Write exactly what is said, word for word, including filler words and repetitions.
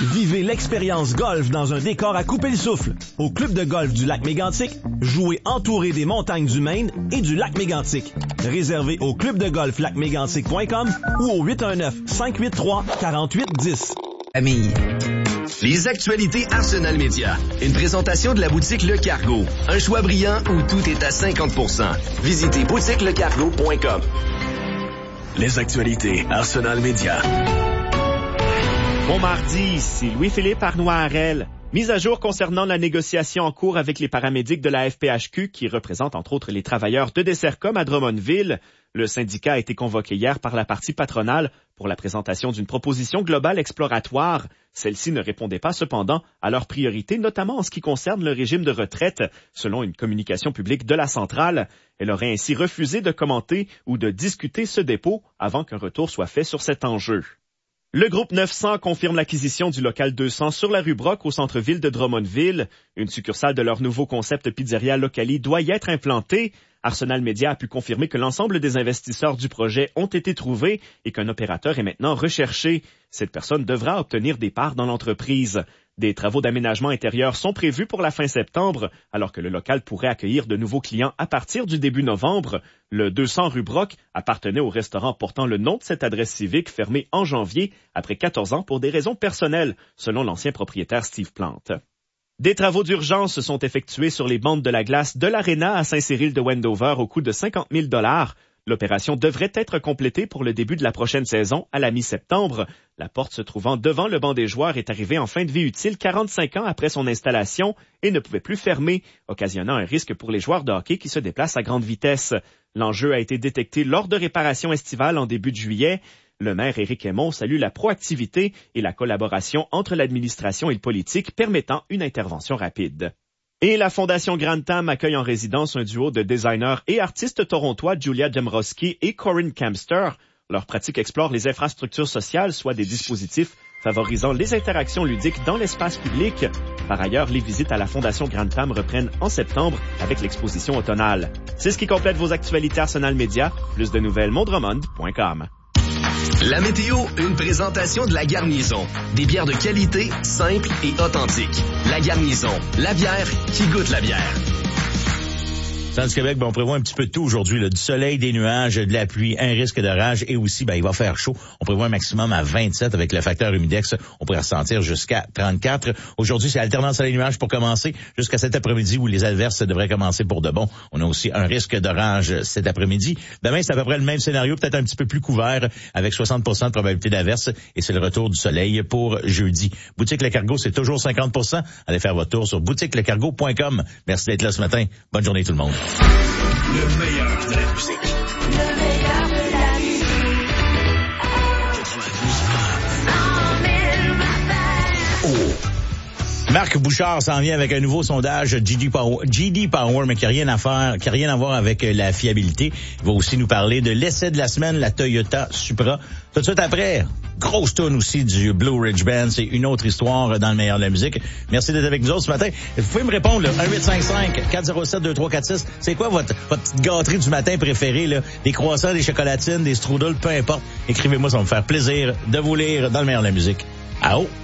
Vivez l'expérience golf dans un décor à couper le souffle. Au club de golf du lac Mégantic, jouez entouré des montagnes du Maine et du lac Mégantic. Réservé au club de golf lac mégantic point com ou au huit un neuf, cinq huit trois, quatre huit un zéro. Amille. Les actualités Arsenal Média. Une présentation de la boutique Le Cargo. Un choix brillant où tout est à cinquante pour cent. Visitez boutique le cargo point com. Les actualités Arsenal Média. Bon mardi, ici Louis-Philippe Arnois-Harel. Mise à jour concernant la négociation en cours avec les paramédics de la F P H Q qui représentent entre autres les travailleurs de Dessercom à Drummondville. Le syndicat a été convoqué hier par la partie patronale pour la présentation d'une proposition globale exploratoire. Celle-ci ne répondait pas cependant à leurs priorités, notamment en ce qui concerne le régime de retraite, selon une communication publique de la centrale. Elle aurait ainsi refusé de commenter ou de discuter ce dépôt avant qu'un retour soit fait sur cet enjeu. Le groupe neuf cents confirme l'acquisition du local deux cents sur la rue Brock au centre-ville de Drummondville. Une succursale de leur nouveau concept Pizzeria Locali doit y être implantée. Arsenal Média a pu confirmer que l'ensemble des investisseurs du projet ont été trouvés et qu'un opérateur est maintenant recherché. Cette personne devra obtenir des parts dans l'entreprise. Des travaux d'aménagement intérieur sont prévus pour la fin septembre, alors que le local pourrait accueillir de nouveaux clients à partir du début novembre. Le deux cents rue Brock appartenait au restaurant portant le nom de cette adresse civique fermée en janvier, après quatorze ans pour des raisons personnelles, selon l'ancien propriétaire Steve Plante. Des travaux d'urgence sont effectués sur les bandes de la glace de l'Arena à Saint-Cyril de Wendover au coût de cinquante mille dollars. L'opération devrait être complétée pour le début de la prochaine saison à la mi-septembre. La porte se trouvant devant le banc des joueurs est arrivée en fin de vie utile quarante-cinq ans après son installation et ne pouvait plus fermer, occasionnant un risque pour les joueurs de hockey qui se déplacent à grande vitesse. L'enjeu a été détecté lors de réparations estivales en début de juillet. Le maire Éric Aymon salue la proactivité et la collaboration entre l'administration et le politique permettant une intervention rapide. Et la Fondation Grantham accueille en résidence un duo de designers et artistes torontois Julia Demrowski et Corinne Kempster. Leur pratique explore les infrastructures sociales, soit des dispositifs favorisant les interactions ludiques dans l'espace public. Par ailleurs, les visites à la Fondation Grantham reprennent en septembre avec l'exposition automnale. C'est ce qui complète vos actualités Arsenal Média. Plus de nouvelles, mondremond point com. La météo, une présentation de La Garnison. Des bières de qualité, simples et authentiques. La Garnison, la bière qui goûte la bière. Dans le Québec, ben, on prévoit un petit peu de tout aujourd'hui, là, du soleil, des nuages, de la pluie, un risque d'orage et aussi, ben, il va faire chaud. On prévoit un maximum à vingt-sept avec le facteur humidex. On pourrait ressentir jusqu'à trente-quatre. Aujourd'hui, c'est alternance soleil-nuage pour commencer jusqu'à cet après-midi où les averses devraient commencer pour de bon. On a aussi un risque d'orage cet après-midi. Demain, c'est à peu près le même scénario, peut-être un petit peu plus couvert avec soixante pour cent de probabilité d'averse et c'est le retour du soleil pour jeudi. Boutique Le Cargo, c'est toujours cinquante pour cent. Allez faire votre tour sur boutique le cargo point com. Merci d'être là ce matin. Bonne journée tout le monde. Le meilleur de la musique. Le meilleur de la musique. Oh. Marc Bouchard s'en vient avec un nouveau sondage J D Power, J D Power, mais qui n'a rien à faire, qui n'a rien à voir avec la fiabilité. Il va aussi nous parler de l'essai de la semaine, la Toyota Supra. Tout de suite après, grosse tonne aussi du Blue Ridge Band. C'est une autre histoire dans le meilleur de la musique. Merci d'être avec nous autres ce matin. Vous pouvez me répondre, là, un huit cinq cinq, quatre zéro sept, deux trois quatre six. C'est quoi votre, votre petite gâterie du matin préférée, là? Des croissants, des chocolatines, des strudels, peu importe. Écrivez-moi, ça va me faire plaisir de vous lire dans le meilleur de la musique. À haut!